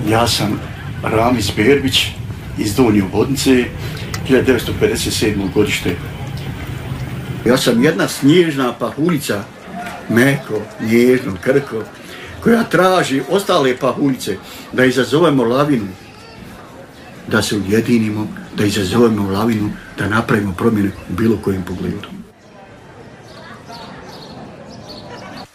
Ja sam Ramiz Berbić iz Donje Obodnice, 1957. godište. Ja sam jedna snježna pahuljica, meko, nježno, krko, koja traži ostale pahuljice da izazovemo lavinu, da se ujedinimo, da izazovemo lavinu, da napravimo promjene u bilo kojem pogledu.